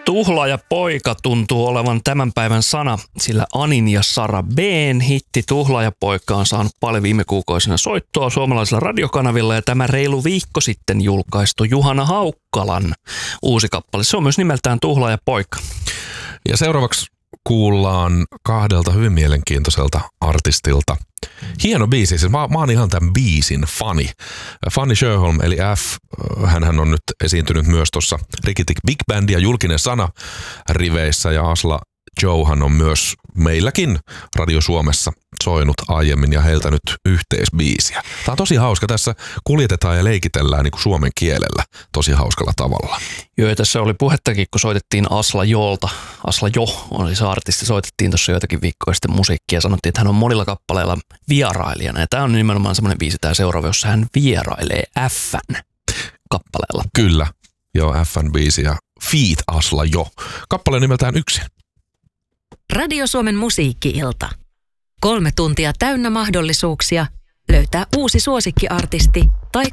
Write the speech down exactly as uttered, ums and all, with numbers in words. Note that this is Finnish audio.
Tuhlaajapoika tuntuu olevan tämän päivän sana, sillä Anin ja Sara B:n hitti Tuhlaajapoika on saanut paljon viime kuukausina soittoa suomalaisilla radiokanavilla ja tämä reilu viikko sitten julkaistu Juhana Haukkalan uusi kappale. Se on myös nimeltään Tuhlaajapoika. Ja seuraavaksi kuullaan kahdelta hyvin mielenkiintoiselta artistilta. Hieno biisi, siis mä, mä oon ihan tämän biisin fani. Fanny Sjöholm eli F, hänhän on nyt esiintynyt myös tuossa Rikitik Big Band ja Julkinen sana riveissä ja Asla Johan on myös meilläkin Radio Suomessa soinut aiemmin ja heiltä nyt yhteisbiisiä. Tää on tosi hauska. Tässä kuljetetaan ja leikitellään niin kuin suomen kielellä tosi hauskalla tavalla. Joo, ja tässä oli puhettakin, kun soitettiin Asla Jolta. Asla Jo oli se artisti. Soitettiin tuossa joitakin viikkoja sitten musiikkia ja sanottiin, että hän on monilla kappaleilla vierailijana. Ja tämä on nimenomaan semmoinen biisi tämä seuraava, jossa hän vierailee F:n kappaleella. Kyllä. Joo, F:n biisi ja Feat Asla Jo. Kappale nimeltään Yksin. Radio Suomen musiikki-ilta. Kolme tuntia täynnä mahdollisuuksia löytää uusi suosikkiartisti tai